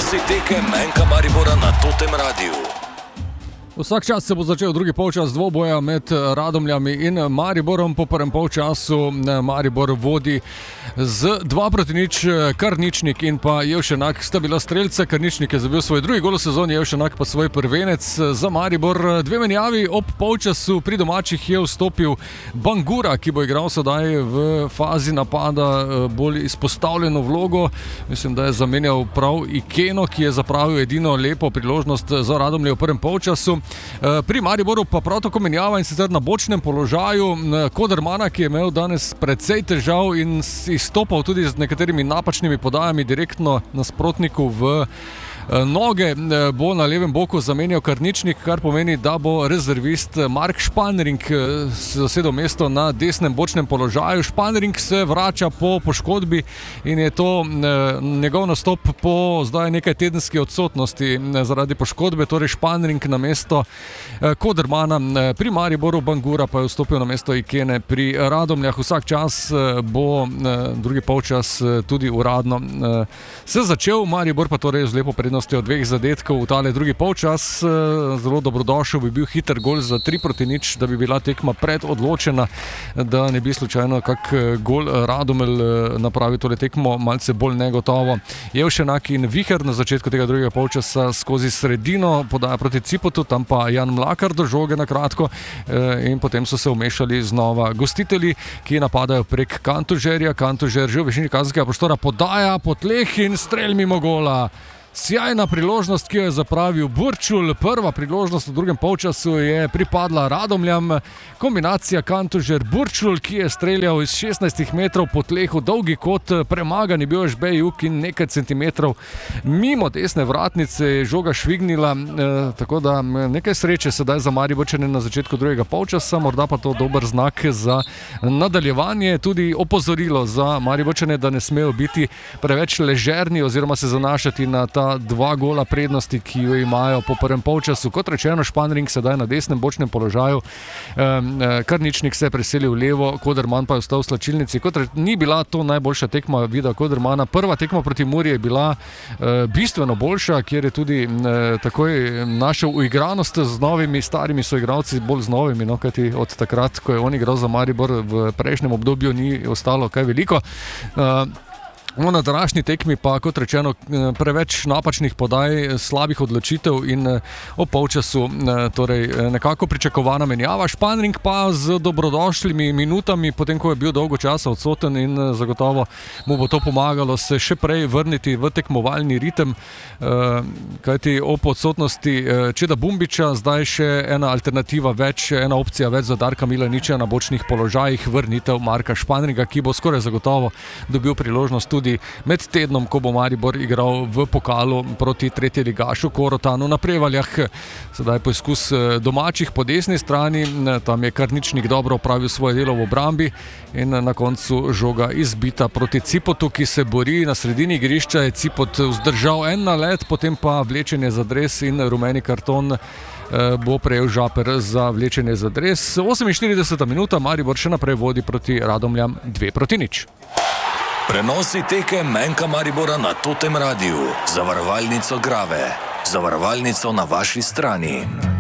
Prenosi tekem Enka Maribora na Totem Radiu. Vsak čas se bo začel drugi polčas dvoboja med Radomljami in Mariborom. Po prvem polčasu Maribor vodi z 2-0, Karničnik in pa Jevšenak sta bila strelca. Karničnik je zabil svoj drugi gol v sezoni, Jevšenak pa svoj prvenec za Maribor. Dve menjavi ob polčasu, pri domačih je vstopil Bangura, ki bo igral sedaj v fazi napada bolj izpostavljeno vlogo. Mislim, da je zamenjal prav Ikeno, ki je zapravil edino lepo priložnost za Radomlje v prvem polčasu. Pri Mariboru pa prav tako menjava, in sicer na bočnem položaju Kodermana, ki je imel danes precej težav in izstopal tudi z nekaterimi napačnimi podajami direktno nasprotniku v noge, bo na levem boku zamenjal Karničnik, kar pomeni, da bo rezervist Mark Španring zasedel mesto na desnem bočnem položaju. Španring se vrača po poškodbi in je to njegov nastop po zdaj nekaj tedenski odsotnosti zaradi poškodbe, torej Španring na mesto Kodermana pri Mariboru, Bangura pa je vstopil na mesto Ikene pri Radomljah. Vsak čas bo drugi polčas tudi uradno se začel, Maribor pa torej z lepo prednostjo dveh zadetkov v tale drugi polčas. Zelo dobrodošel bi bil hiter gol za 3-0, da bi bila tekma predodločena, da ne bi slučajno kak gol Radomelj napravil, torej tekmo malce bolj negotovo. Jevšenak in Viher na začetku tega drugega polčasa skozi sredino podaja proti Cipotu, tam pa Jan Mlakar do žoge na kratko in potem so se vmešali znova gostitelji, ki napadajo prek Kantužerja. Kantužer že v višini kazenskega prostora podaja po tleh in strel mimo gola. Sjajna priložnost, ki jo je zapravil Burčul. Prva priložnost v drugem polčasu je pripadla Radomljam. Kombinacija Kantužer-Burčul, ki je streljal iz 16 metrov po tlehu, dolgi kot premagan je bil Žbejuk in nekaj centimetrov mimo desne vratnice je žoga švignila, tako da nekaj sreče sedaj za Mariborčane na začetku drugega polčasa, morda pa to dober znak za nadaljevanje, tudi opozorilo za Mariborčane, da ne smejo biti preveč ležerni oziroma se zanašati na ta dva gola prednosti, ki jo imajo po prvem polčasu. Kot rečeno, Španring sedaj na desnem bočnem položaju, Karničnik se je preselil levo, Koderman pa je ostal v slačilnici. Ni bila to najboljša tekma vida Kodermana. Prva tekma proti Muri je bila bistveno boljša, kjer je tudi takoj našel uigranost z novimi, starimi soigralci, bolj z novimi, no, kajti od takrat, ko je on igral za Maribor v prejšnjem obdobju, ni ostalo kaj veliko. Na današnji tekmi pa, kot rečeno, preveč napačnih podaj, slabih odločitev in ob polčasu torej nekako pričakovana menjava. Španring pa z dobrodošlimi minutami, potem ko je bil dolgo časa odsoten, in zagotovo mu bo to pomagalo se še prej vrniti v tekmovalni ritem, kajti ob odsotnosti Čeda Bumbiča zdaj še ena alternativa več, ena opcija več za Darka Milaniča na bočnih položajih, vrnitev Marka Španringa, ki bo skoraj zagotovo dobil priložnost tudi med tednom, ko bo Maribor igral v pokalu proti tretjeligašu Korotanu na Prevaljah. Sedaj poizkus domačih po desni strani, tam je Karničnik dobro opravil svoje delo v obrambi in na koncu žoga izbita proti Cipotu, ki se bori na sredini igrišča. Je Cipot vzdržal en nalet, potem pa vlečenje za dres in rumeni karton bo prejel Žaper za vlečenje za dres. 48. minuta, Maribor še naprej vodi proti Radomljam 2-0. Prenosi tekem Enka Maribora na Totem Radiu. Zavarovalnico Grave. Zavarovalnico na vaši strani.